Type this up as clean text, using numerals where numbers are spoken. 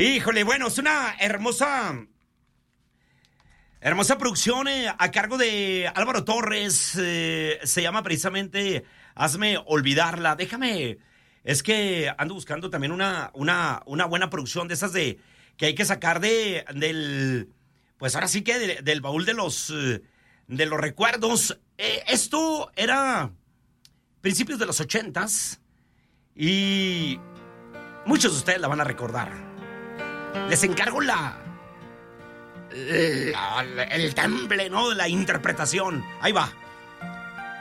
Híjole, bueno, es una hermosa producción a cargo de Álvaro Torres. Se llama precisamente Hazme Olvidarla. Es que ando buscando también una buena producción de esas que hay que sacar pues ahora sí que del baúl de los recuerdos. Esto era principios de los 80s y muchos de ustedes la van a recordar. Les encargo el temple, ¿no? La interpretación. Ahí va.